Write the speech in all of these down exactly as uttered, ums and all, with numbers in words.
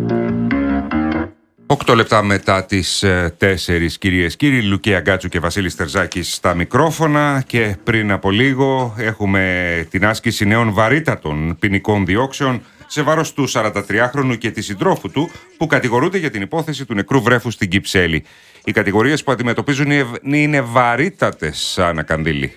Οκτώ λεπτά μετά τις ε, τέσσερις, κυρίες κύριοι, Λουκία Γκάτσου και Βασίλης Τερζάκης στα μικρόφωνα, και πριν από λίγο έχουμε την άσκηση νέων βαρύτατων ποινικών διώξεων σε βάρος του σαραντατριάχρονου και της συντρόφου του, που κατηγορούνται για την υπόθεση του νεκρού βρέφους στην Κυψέλη. Οι κατηγορίες που αντιμετωπίζουν είναι βαρύτατες, Άννα Κανδύλη.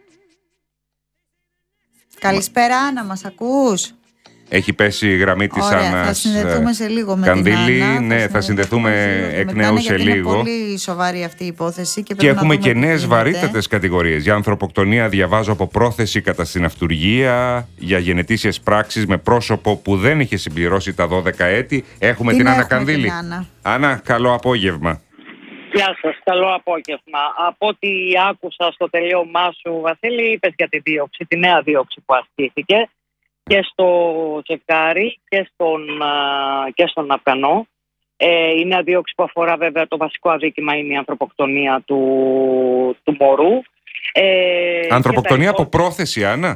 Καλησπέρα Άννα, μας ακούς? Έχει πέσει η γραμμή της Ωραία, Άννας θα συνδεθούμε σε λίγο με Κανδύλη. την Άννα. Ναι, θα, θα συνδεθούμε εκ νέου σε λίγο. Είναι πολύ σοβαρή αυτή η υπόθεση. Και, και έχουμε και νέες βαρύτατες κατηγορίες. Για ανθρωποκτονία διαβάζω από πρόθεση κατά συναυτουργία, για γενετήσιες πράξεις με πρόσωπο που δεν είχε συμπληρώσει τα δώδεκα έτη. Έχουμε την, την Άννα Κανδύλη. Άννα. Άννα, καλό απόγευμα. Γεια σας, καλό απόγευμα. Από ό,τι άκουσα στο τελείωμά σου, Βασίλη, είπες για τη δίωξη, τη νέα δίωξη που ασκήθηκε και στο ζευγάρι και στον, και στον Αφγανό. Ε, η νέα δίωξη που αφορά, βέβαια, το βασικό αδίκημα είναι η ανθρωποκτονία του, του μωρού. Ε, ανθρωποκτονία από πρόθεση, Άννα.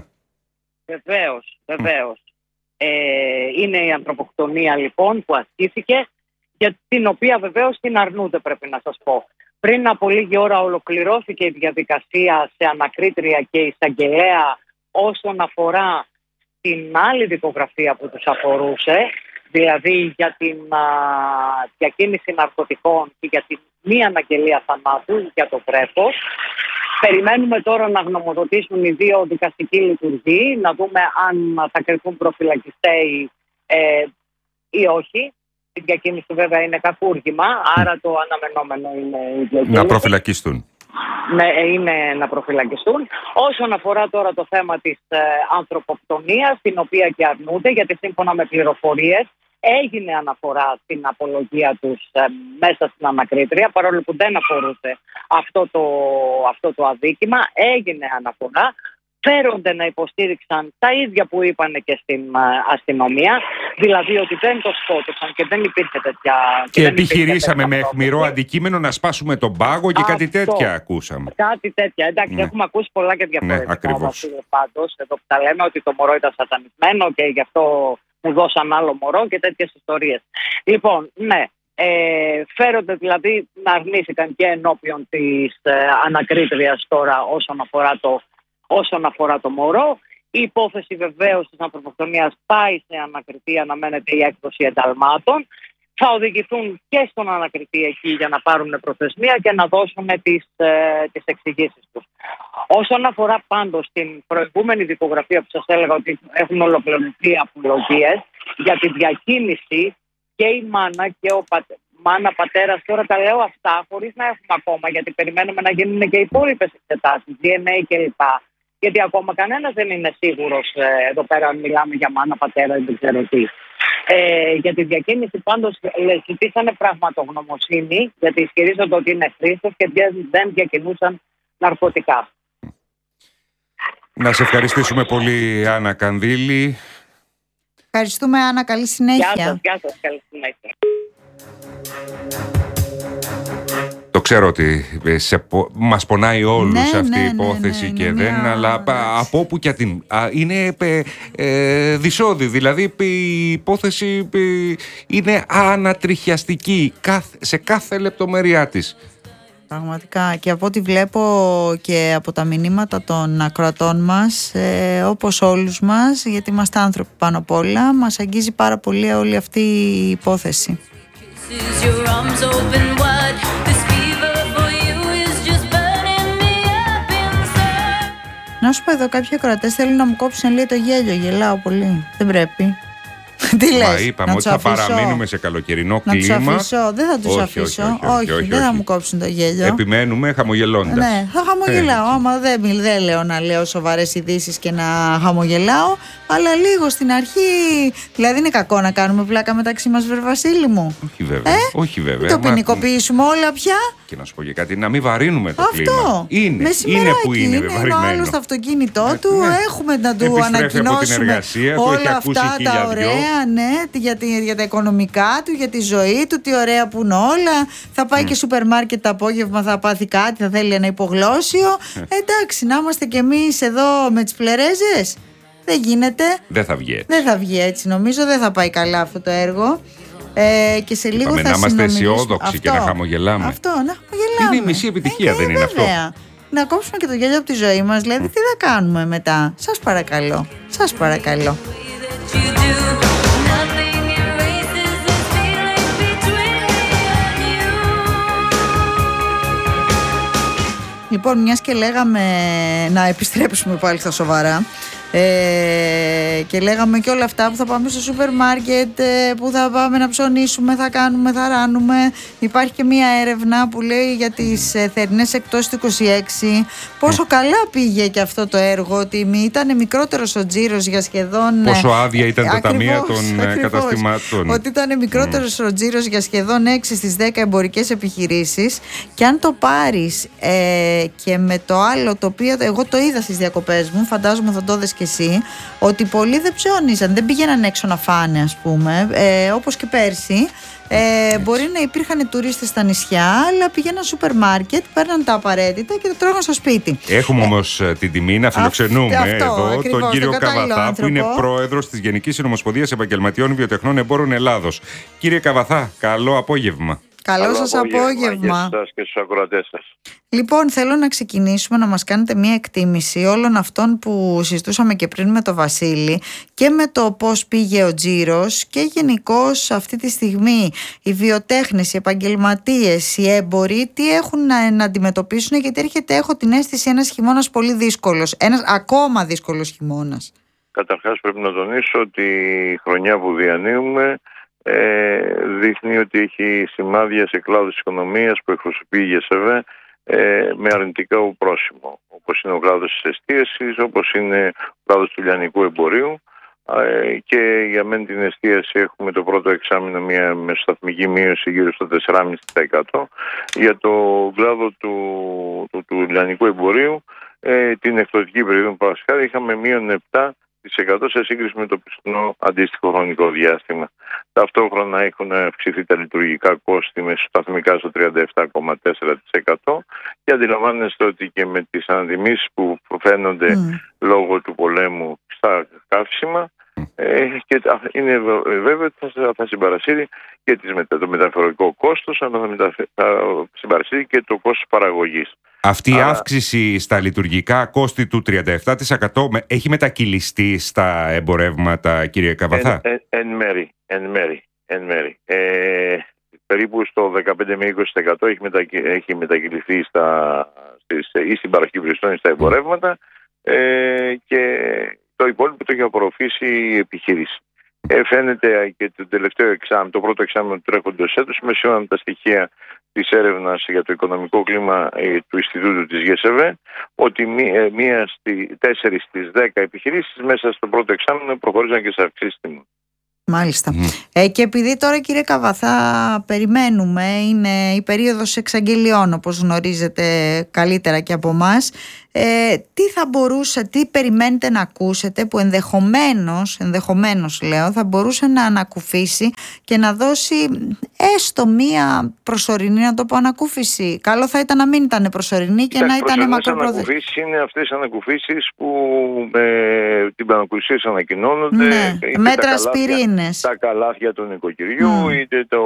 Βεβαίως, βεβαίως. Mm. Ε, είναι η ανθρωποκτονία, λοιπόν, που ασκήθηκε, για την οποία βεβαίως την αρνούνται, πρέπει να σας πω. Πριν από λίγη ώρα ολοκληρώθηκε η διαδικασία σε ανακρίτρια και εισαγγελέα όσον αφορά την άλλη δικογραφία που τους αφορούσε, δηλαδή για την α, διακίνηση ναρκωτικών και για την μη αναγγελία θανάτου για το βρέφος. Περιμένουμε τώρα να γνωμοδοτήσουν οι δύο δικαστικοί λειτουργοί, να δούμε αν θα κρυφθούν προφυλακιστέοι ε, ή όχι. Η διακίνηση βέβαια είναι κακούργημα, άρα το αναμενόμενο είναι η διακίνηση. Να προφυλακιστούν. Ναι, είναι να προφυλακιστούν. Όσον αφορά τώρα το θέμα της ε, ανθρωποκτονίας, την οποία και αρνούνται, γιατί σύμφωνα με πληροφορίες έγινε αναφορά στην απολογία τους ε, μέσα στην ανακρίτρια, παρόλο που δεν αφορούσε αυτό το, αυτό το αδίκημα, έγινε αναφορά. Φέρονται να υποστήριξαν τα ίδια που είπαν και στην αστυνομία, δηλαδή ότι δεν το σκότωσαν και δεν υπήρχε τέτοια. Και, και επιχειρήσαμε με αιχμηρό αντικείμενο να σπάσουμε τον πάγο και αυτό, κάτι τέτοια ακούσαμε. Κάτι τέτοια. Εντάξει, ναι. Έχουμε ακούσει πολλά και διαφορετικά. Ναι, ακριβώς. Πάντως, εδώ που τα λέμε ότι το μωρό ήταν σατανισμένο και γι' αυτό μου δώσαν άλλο μωρό και τέτοιες ιστορίες. Λοιπόν, ναι. Ε, φέρονται δηλαδή να αρνήθηκαν και ενώπιον της ε, ανακρίτριας τώρα όσον αφορά το. Όσον αφορά το μωρό, η υπόθεση βεβαίως της ανθρωποκτονίας πάει σε ανακριτή, αναμένεται η έκδοση ενταλμάτων. Θα οδηγηθούν και στον ανακριτή εκεί για να πάρουν προθεσμία και να δώσουν τις, ε, τις εξηγήσεις τους. Όσον αφορά πάντως την προηγούμενη δικογραφία που σας έλεγα ότι έχουν ολοκληρωθεί απολογίες για τη διακίνηση, και η μάνα και ο πατέρας. Μάνα, πατέρας, τώρα τα λέω αυτά χωρίς να έχουμε ακόμα, γιατί περιμένουμε να γίνουν και οι υπόλοιπες εξετάσεις, ντι εν έι κλπ. Γιατί ακόμα κανένας δεν είναι σίγουρος ε, εδώ πέρα, αν μιλάμε για μάνα, πατέρα ή δεν ξέρω τι. Ε, για τη διακίνηση πάντως ζητήσανε πραγματογνωμοσύνη, γιατί ισχυρίζονται ότι είναι χρήστες και δεν διακινούσαν ναρκωτικά. Να σε ευχαριστήσουμε πολύ, Άννα Κανδύλη. Ευχαριστούμε, Άννα. Καλή συνέχεια. Γεια σας, γεια σας, καλή συνέχεια. Το ξέρω ότι σε, μας πονάει όλους ναι, αυτή ναι, η υπόθεση ναι, ναι, και ναι, δεν, ναι, αλλά ναι, από όπου και την... είναι ε, ε, δυσόδη, δηλαδή η υπόθεση ε, είναι ανατριχιαστική σε κάθε λεπτομέρειά της. Πραγματικά, και από ό,τι βλέπω και από τα μηνύματα των ακροατών μας, ε, όπως όλους μας, γιατί είμαστε άνθρωποι πάνω απ' όλα, μας αγγίζει πάρα πολύ όλη αυτή η υπόθεση. Να σου πω, εδώ κάποιοι ακροατές θέλουν να μου κόψουν λίγο το γέλιο. Γελάω πολύ. Δεν πρέπει. Τι λες? Μα είπαμε ότι θα αφήσω. παραμείνουμε σε καλοκαιρινό να κλίμα. Να τους αφήσω? Δεν θα τους όχι, αφήσω. Όχι, όχι, όχι, όχι, όχι, δεν θα μου κόψουν το γέλιο. Επιμένουμε χαμογελώντας. Ναι, θα χαμογελάω. Άμα δεν, δεν λέω να λέω σοβαρές ειδήσεις και να χαμογελάω, αλλά λίγο στην αρχή. Δηλαδή είναι κακό να κάνουμε πλάκα μεταξύ μας, βρε Βασίλη μου? Όχι βέβαια. Ε? Όχι βέβαια. Το ποινικοποιήσουμε όλα πια. Και να σου πω και κάτι, να μην βαρύνουμε το αυτό κλίμα. Είναι, είναι που είναι, είναι βαρυμένο. Είναι άλλο στο αυτοκίνητό του, ναι. Έχουμε να του ανακοινώσουμε εργασία, όλα αυτά τα ωραία, ναι, για, τη, για τα οικονομικά του, για τη ζωή του, τι ωραία που είναι όλα. Θα πάει mm. και σούπερ μάρκετ το απόγευμα, θα πάθει κάτι, θα θέλει ένα υπογλώσσιο. Εντάξει, να είμαστε κι εμείς εδώ με τις πλερέζες. Δεν γίνεται. Δεν θα βγει έτσι. Δεν θα βγει έτσι, νομίζω, δεν θα πάει καλά αυτό το έργο. Ε, και σε λίγο Είπαμε, θα να είμαστε συνομιλήσουμε. αισιόδοξοι Αυτό, και να χαμογελάμε. Αυτό, να χαμογελάμε. Είναι η μισή επιτυχία, ε, δεν είναι αυτό? Να κόψουμε και το γέλιο από τη ζωή μας. Δηλαδή, mm. τι θα κάνουμε μετά? Σας παρακαλώ. Σας παρακαλώ. Λοιπόν, μιας και λέγαμε να επιστρέψουμε πάλι στα σοβαρά, ε, και λέγαμε και όλα αυτά που θα πάμε στο σούπερ μάρκετ, ε, που θα πάμε να ψωνίσουμε, θα κάνουμε, θα ράνουμε. Υπάρχει και μια έρευνα που λέει για τις ε, θερινές εκτόσεις του είκοσι έξι πόσο mm. καλά πήγε και αυτό το έργο, ότι ήταν μικρότερος ο τζίρος για σχεδόν... Πόσο άδεια ήταν ε, τα ακριβώς, ταμεία των ακριβώς, καταστημάτων. Ότι ήταν μικρότερος mm. ο τζίρος για σχεδόν έξι στις δέκα εμπορικές επιχειρήσεις. Και αν το πάρεις ε, και με το άλλο, το οποίο εγώ το είδα στις διακοπές μου, φαντάζομαι θα το δες και εσύ, ότι πολλοί δεν ψώνιζαν, δεν πήγαιναν έξω να φάνε, ας πούμε, ε, όπως και πέρσι. Ε, μπορεί να υπήρχαν τουρίστες στα νησιά, αλλά πήγαιναν σούπερ μάρκετ, παίρναν τα απαραίτητα και τα τρώγαν στο σπίτι. Έχουμε όμως ε, την τιμή να φιλοξενούμε αυτό, εδώ ακριβώς, τον κύριο Καβαθά, άνθρωπο, που είναι πρόεδρος της Γενικής Συνομοσπονδίας Επαγγελματιών Βιοτεχνών Εμπόρων Ελλάδος. Κύριε Καβαθά, καλό απόγευμα. Καλό, Καλό σας απόγευμα. απόγευμα. Και σας και στους ακροατές σας. Λοιπόν, θέλω να ξεκινήσουμε να μας κάνετε μια εκτίμηση όλων αυτών που συζητούσαμε και πριν με τον Βασίλη, και με το πώς πήγε ο τζίρος, και γενικώς αυτή τη στιγμή οι βιοτέχνες, οι επαγγελματίες, οι έμποροι, τι έχουν να, να αντιμετωπίσουν, γιατί έρχεται, έχω την αίσθηση, ένας χειμώνας πολύ δύσκολος, ένας ακόμα δύσκολος χειμώνας. Καταρχάς πρέπει να τονίσω ότι η χρονιά που διανύουμε Ε, δείχνει ότι έχει σημάδια σε κλάδους της οικονομίας που εκπροσωπεί η ΓΕΣΕΒΕ ε, με αρνητικό πρόσημο, όπως είναι ο κλάδος της εστίασης, όπως είναι ο κλάδος του λιανικού εμπορίου, ε, και για μένα την εστίαση έχουμε το πρώτο εξάμηνο μια μεσοσταθμική μείωση γύρω στο τέσσερα κόμμα πέντε τοις εκατό. Για το κλάδο του, του, του λιανικού εμπορίου, ε, την εκπτωτική περίοδο που παρασχάρη είχαμε μείον επτά τοις εκατό σε σύγκριση με το πιστό αντίστοιχο χρονικό διάστημα. Ταυτόχρονα έχουν αυξηθεί τα λειτουργικά κόστη μεσοσταθμικά στο τριάντα επτά κόμμα τέσσερα τοις εκατό, και αντιλαμβάνεστε ότι και με τις αναδημίσεις που φαίνονται mm. λόγω του πολέμου στα καύσιμα, ε, και είναι βέβαιο ότι θα, θα συμπαρασύρει και τις, το μεταφορικό κόστος, αλλά θα, μεταφε, θα συμπαρασύρει και το κόστος παραγωγής. Αυτή η Άρα, αύξηση στα λειτουργικά κόστη του τριάντα επτά τοις εκατό έχει μετακυλιστεί στα εμπορεύματα, κύριε Καβαθά? Εν, εν, εν μέρη, εν μέρη, εν μέρη. Ε, περίπου στο δεκαπέντε με είκοσι τοις εκατό έχει, μετακυ, έχει μετακυληθεί στα, στις, ή στην παροχή υπηρεσιών ή στα εμπορεύματα, ε, και το υπόλοιπο το έχει απορροφήσει η επιχείρηση. Ε, φαίνεται και το τελευταίο εξάμηνο, το πρώτο εξάμηνο του τρέχοντος έτους, με σύμφωνα με τα στοιχεία της έρευνας για το οικονομικό κλίμα ε, του Ινστιτούτου της ΓΕΣΕΒΕ, ότι μία, μία στη, τέσσερις στις δέκα επιχειρήσεις μέσα στο πρώτο εξάμηνο προχωρήσαν και σε αυξήσεις τιμών. Μάλιστα. Mm. Ε, και επειδή τώρα, κύριε Καβαθά, περιμένουμε, είναι η περίοδος εξαγγελιών, όπως γνωρίζετε καλύτερα και από εμάς, ε, τι θα μπορούσε, τι περιμένετε να ακούσετε που ενδεχομένως, ενδεχομένως λέω, θα μπορούσε να ανακουφίσει και να δώσει έστω μία προσωρινή, να το πω, ανακούφιση? Καλό θα ήταν να μην ήταν προσωρινή και Κοιτάξτε, να ήταν μακροπρόθεσμη. Οι ανακουφίσεις είναι αυτές οι ανακουφίσεις που με την πανακουσία ανακοινώνονται. Ναι, μέτρα ασπιρίνες. Τα καλάθια του νοικοκυριού, mm. είτε το,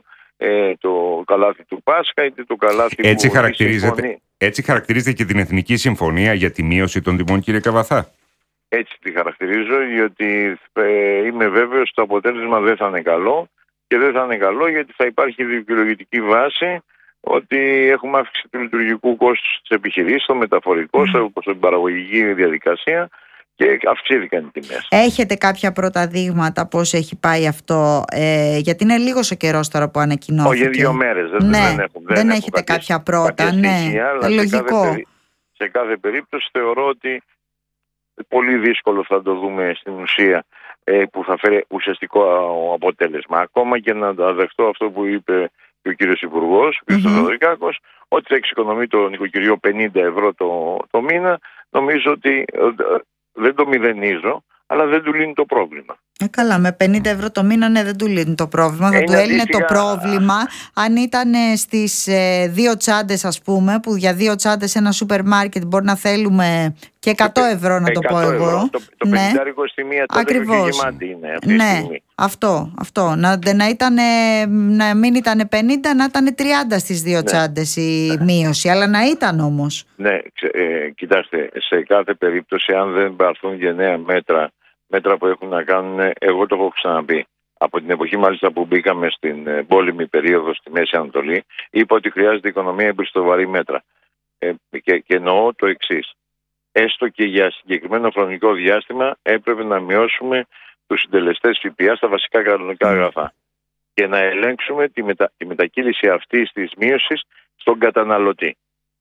ε, το καλάθι του Πάσχα, είτε το καλάθι έτσι που χαρακτηρίζεται, έτσι χαρακτηρίζεται και την Εθνική Συμφωνία για τη μείωση των τιμών, κύριε Καβαθά? Έτσι τη χαρακτηρίζω, γιατί ε, είμαι βέβαιος ότι το αποτέλεσμα δεν θα είναι καλό, και δεν θα είναι καλό γιατί θα υπάρχει δικαιολογητική βάση ότι έχουμε αύξηση του λειτουργικού κόστους της επιχειρήσης, στο μεταφορικό, mm. στην παραγωγική διαδικασία, και αυξήθηκαν οι τιμές. Έχετε κάποια πρώτα δείγματα πώς έχει πάει αυτό, ε, γιατί είναι λίγος ο καιρός τώρα που ανακοινώθηκε? Όχι, δύο μέρες. Δεν, ναι, δεν, έχω, δεν, δεν έχω έχετε κάποιες, κάποια πρώτα, κάποιες ναι, στοιχεία, αλλά λογικό. Σε κάθε, σε κάθε περίπτωση θεωρώ ότι πολύ δύσκολο θα το δούμε στην ουσία, ε, που θα φέρει ουσιαστικό αποτέλεσμα. Ακόμα και να δεχτώ αυτό που είπε και ο κύριος Υπουργός, ο κ. Θεοδωρικάκος, mm-hmm. ότι θα εξοικονομεί το νοικοκυριό πενήντα ευρώ το, το μήνα. Νομίζω ότι δεν το μηδενίζω, αλλά δεν του λύνει το πρόβλημα. Ε, καλά, με πενήντα ευρώ το μήνα, ναι, δεν του λύνει το πρόβλημα. Θα Είναι του έλυνε αντίστοιχα... το πρόβλημα αν ήταν στις ε, δύο τσάντες, ας πούμε, που για δύο τσάντες σε ένα σούπερ μάρκετ μπορεί να θέλουμε και εκατό ευρώ, να το πω εγώ. Ευρώ. Το, το ναι. πενήντα ευρώ στη μία τσάντα και γεμάτη είναι αυτή ναι. τη στιγμή. Αυτό, αυτό. Να, να, ήτανε, να μην ήταν πενήντα, να ήταν τριάντα στις δύο ναι. τσάντες η ναι. μείωση, αλλά να ήταν όμως. Ναι, ε, κοιτάξτε, σε κάθε περίπτωση, αν δεν πάρθουν γενναία μέτρα, μέτρα που έχουν να κάνουν, εγώ το έχω ξαναπεί. Από την εποχή μάλιστα που μπήκαμε στην πόλεμη περίοδο στη Μέση Ανατολή, είπα ότι χρειάζεται οικονομία εμπριστοβαρή μέτρα. Ε, και, και εννοώ το εξής. Έστω και για συγκεκριμένο χρονικό διάστημα έπρεπε να μειώσουμε τους συντελεστές ΦΠΑ στα βασικά κανονικά αγαθά και να ελέγξουμε τη, μετα, τη μετακύληση αυτής της μείωσης στον καταναλωτή.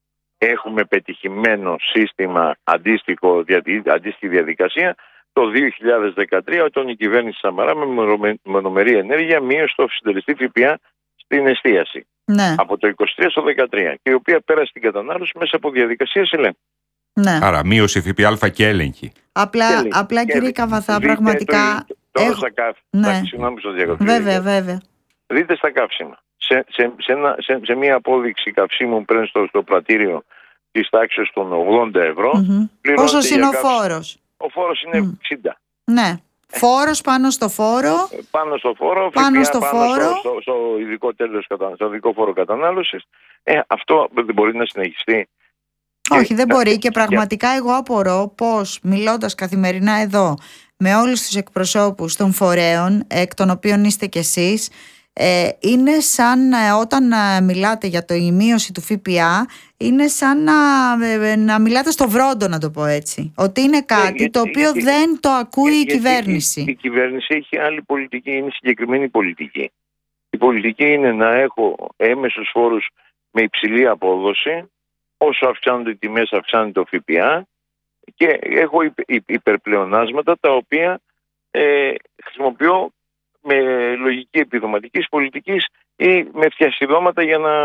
Έχουμε πετυχημένο σύστημα, αντίστοιχο, αντίστοιχη διαδικασία το δύο χιλιάδες δεκατρία, όταν η κυβέρνηση Σαμαρά με μονομερή ενέργεια μείωσε το συντελεστή ΦΠΑ στην εστίαση. Ναι. Από το είκοσι τρία στο δεκατρία, και η οποία πέρασε την κατανάλωση μέσα από διαδικασίες ελέγχου. Ναι. Άρα μείωση ΦΠΑ και έλεγχη. Απλά, έλεγχη. απλά κύριε έλεγχη. Καβαθά, Δείτε πραγματικά... Το, τώρα έχω... στα καύσιμα. Ναι. Συγγνώμη στο διακοπή. Βέβαια, βέβαια. Δείτε στα καύσιμα. Σε, σε, σε, ένα, σε, σε μια απόδειξη καυσίμου πριν στο, στο πρατήριο της τάξης των ογδόντα ευρώ. Mm-hmm. Πόσος είναι ο φόρος? Ο φόρος είναι mm. εξήντα. Ναι. Φόρος πάνω στο φόρο. Πάνω στο φόρο, πάνω ΦΠΑ, στο πάνω φόρο. Στο, στο, στο, ειδικό τέλος, στο ειδικό φόρο κατανάλωσης. Ε, αυτό δεν μπορεί να συνεχιστεί. Όχι, και, δεν μπορεί. Και πραγματικά εγώ απορώ πώς, μιλώντας καθημερινά εδώ με όλους τους εκπροσώπους των φορέων, εκ των οποίων είστε κι εσείς, ε, είναι σαν ε, όταν ε, μιλάτε για το η μείωση του ΦΠΑ, είναι σαν να, ε, να μιλάτε στο βρόντο, να το πω έτσι. Ότι είναι κάτι ε, το οποίο ε, δεν το ακούει ε, η κυβέρνηση. Η, η κυβέρνηση έχει άλλη πολιτική, είναι συγκεκριμένη πολιτική. Η πολιτική είναι να έχω έμεσους φόρους με υψηλή απόδοση. Όσο αυξάνονται οι τιμές, αυξάνεται το ΦΠΑ, και έχω υπερπλεονάσματα τα οποία ε, χρησιμοποιώ με λογική επιδοματικής πολιτικής ή με φτιασιδώματα για να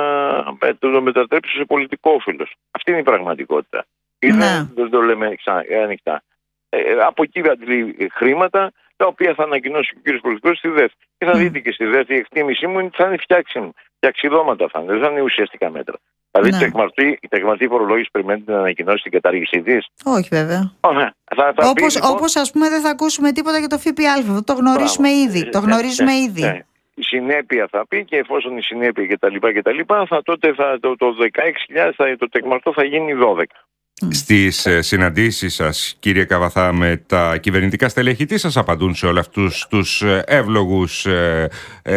το μετατρέψω σε πολιτικό όφελος. Αυτή είναι η πραγματικότητα. Ναι. Δεν το λέμε ανοιχτά. Ε, από εκεί αντλεί χρήματα τα οποία θα ανακοινώσει ο κ. Πρωθυπουργός στη ΔΕΘ. Και θα mm. δείτε και στη ΔΕΘ η εκτίμησή μου θα είναι φτιάξιμο. Φτιαξιδώματα θα είναι, δεν θα είναι ουσιαστικά μέτρα. Δηλαδή ναι. η τεκμαρτή φορολόγηση περιμένετε να ανακοινώσει την κατάργησή της? Όχι, βέβαια. Ωραία. Θα, θα όπως, πει, λοιπόν... όπως ας πούμε δεν θα ακούσουμε τίποτα για το ΦΠΑ. Το γνωρίζουμε Μπράβο. ήδη. Το γνωρίζουμε ναι, ήδη. Ναι. Η συνέπεια θα πει, και εφόσον η συνέπεια κτλ. κτλ θα, τότε θα, το, το δεκαέξι χιλιάδες θα, το τεκμαρτό θα γίνει δώδεκα. Στις ε, συναντήσεις σας, κύριε Καβαθά, με τα κυβερνητικά στελέχη, τι σας απαντούν σε όλους αυτούς τους εύλογους ε,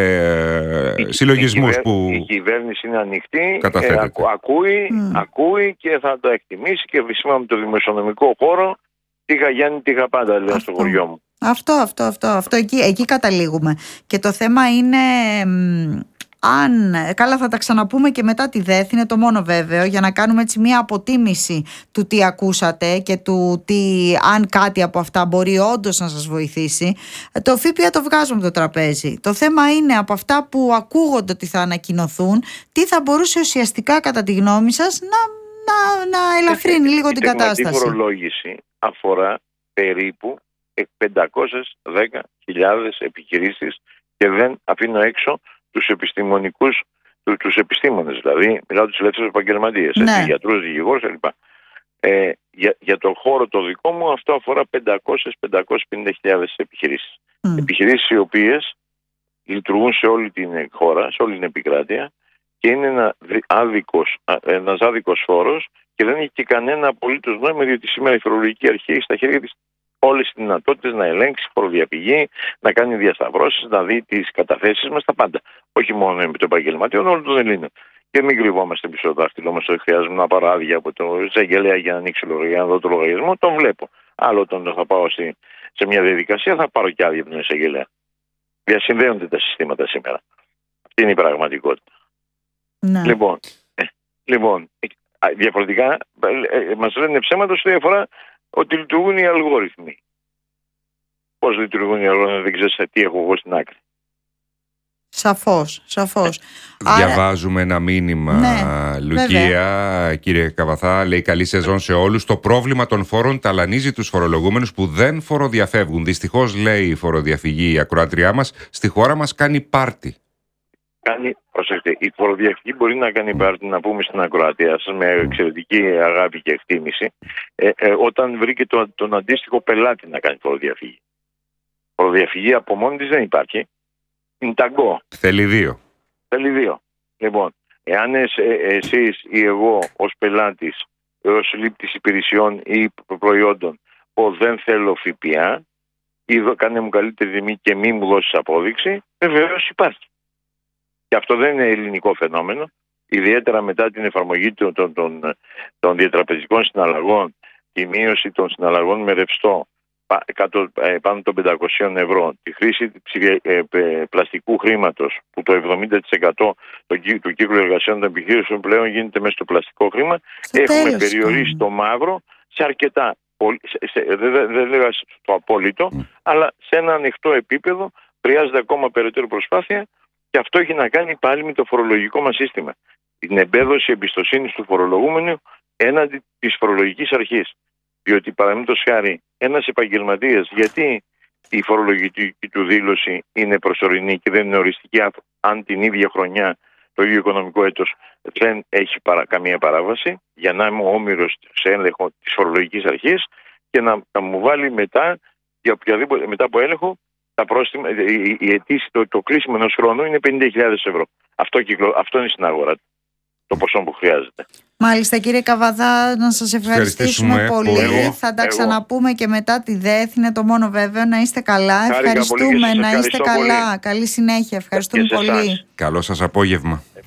ε, η, συλλογισμούς η, που η κυβέρνηση είναι ανοιχτή, ε, ακού, ακούει, mm. ακούει και θα τα εκτιμήσει, και βυσμά με το δημοσιονομικό χώρο τύχα Γιάννη, τύχα πάντα, λέω στο χωριό μου. Αυτό, αυτό, αυτό, αυτό εκεί, εκεί καταλήγουμε. Και το θέμα είναι... Αν, καλά θα τα ξαναπούμε και μετά τη ΔΕΘ, είναι το μόνο βέβαιο, για να κάνουμε έτσι μια αποτίμηση του τι ακούσατε και του τι, αν κάτι από αυτά μπορεί όντως να σας βοηθήσει. Το ΦΠΑ το βγάζουμε από το τραπέζι. Το θέμα είναι από αυτά που ακούγονται ότι θα ανακοινωθούν, τι θα μπορούσε ουσιαστικά κατά τη γνώμη σας να, να, να ελαφρύνει λίγο την κατάσταση. Η φορολόγηση αφορά περίπου πεντακόσιες δέκα χιλιάδες επιχειρήσεις και δεν αφήνω έξω τους επιστημονικούς, του, τους επιστήμονες, δηλαδή μιλάω τους ελεύθερους επαγγελματίες, ναι. γιατρούς, δικηγόρους κλπ. Ε, για, για το χώρο το δικό μου αυτό αφορά πεντακόσιες με πεντακόσιες πενήντα χιλιάδες επιχειρήσεις. Mm. Επιχειρήσεις οι οποίες λειτουργούν σε όλη την χώρα, σε όλη την επικράτεια, και είναι ένα άδικος, ένας άδικος φόρος, και δεν έχει και κανένα απολύτως νόημα, διότι σήμερα η φορολογική αρχή έχει στα χέρια της όλες τις δυνατότητες να ελέγξει φοροδιαφυγή, να κάνει διασταυρώσεις, να δει τις καταθέσεις μας, τα πάντα. Όχι μόνο με το επαγγελματίο, όλων των Ελλήνων. Και μην κρυβόμαστε πίσω το δάχτυλό μας, ότι χρειάζομαι ένα παράδειγμα από το εισαγγελέα για να ανοίξει λογαριασμό, να δω το λογαριασμό, τον βλέπω. Άλλο όταν θα πάω στη, σε μια διαδικασία, θα πάρω και άδεια από τον εισαγγελέα. Διασυνδέονται τα συστήματα σήμερα. Αυτή είναι η πραγματικότητα. Ναι. Λοιπόν, ε, λοιπόν, διαφορετικά ε, μας λένε ψέματα στη διαφορά ότι λειτουργούν οι αλγόριθμοι. Πώς λειτουργούν οι αλγόριθμοι, δεν ξέρεις τι έχω εγώ στην άκρη. Σαφώς, σαφώς. Διαβάζουμε Άρα... ένα μήνυμα, ναι, Λουκία, βέβαια. Κύριε Καβαθά, λέει καλή σεζόν σε όλους. Το πρόβλημα των φόρων ταλανίζει τους φορολογούμενους που δεν φοροδιαφεύγουν. Δυστυχώς, λέει η φοροδιαφυγή, η ακροάτριά μας, στη χώρα μας κάνει πάρτι. Κάνει, προσέξτε, η φοροδιαφυγή μπορεί να κάνει πάρτι, να πούμε στην ακροατία σας, με εξαιρετική αγάπη και εκτίμηση, ε, ε, όταν βρήκε το, τον αντίστοιχο πελάτη να κάνει φοροδιαφυγή. Φοροδιαφυγή από μόνη της δεν υπάρχει. Είναι ταγκό. Θέλει δύο. Θέλει δύο. Λοιπόν, εάν ε, εσείς ή εγώ ως πελάτης, ως λήπτης υπηρεσιών ή προϊόντων, πω δεν θέλω ΦΠΑ, ή κάνε μου καλύτερη τιμή και μη μου δώσεις απόδειξη, βεβαίως υπάρχει. Και αυτό δεν είναι ελληνικό φαινόμενο, ιδιαίτερα μετά την εφαρμογή των, των, των, των διατραπεζικών συναλλαγών, τη μείωση των συναλλαγών με ρευστό πάνω των πεντακόσια ευρώ, τη χρήση πλαστικού χρήματος, που το εβδομήντα τοις εκατό του κύκλου εργασιών των επιχείρησεων πλέον γίνεται μέσα στο πλαστικό χρήμα, στο έχουμε τέλος, περιορίσει το μαύρο σε αρκετά, δεν λέγα στο απόλυτο, mm. αλλά σε ένα ανοιχτό επίπεδο. Χρειάζεται ακόμα περαιτέρω προσπάθεια, και αυτό έχει να κάνει πάλι με το φορολογικό μας σύστημα. Την εμπέδωση εμπιστοσύνης του φορολογούμενου έναντι της φορολογικής αρχής. Διότι, παραδείγματος χάρη, ένας επαγγελματίας, γιατί η φορολογική του δήλωση είναι προσωρινή και δεν είναι οριστική, αν την ίδια χρονιά, το ίδιο οικονομικό έτος, δεν έχει παρα, καμία παράβαση, για να είμαι όμηρος σε έλεγχο της φορολογικής αρχής και να, να μου βάλει μετά, για οποιαδήποτε, μετά από έλεγχο, τα πρόστιμα, η, η αιτήση, το, το κλείσιμο ενός χρόνου είναι πενήντα χιλιάδες ευρώ. Αυτό, κυκλο, αυτό είναι στην αγορά, το ποσό που χρειάζεται. Μάλιστα, κύριε Καβαδά, να σας ευχαριστήσουμε πολύ. Εγώ, θα τα εγώ. ξαναπούμε και μετά τη ΔΕΘ. Είναι το μόνο βέβαιο. Να είστε καλά. Χάρηκα Ευχαριστούμε. Να είστε καλά. Πολύ. Καλή συνέχεια. Ευχαριστούμε πολύ. Καλό σας απόγευμα.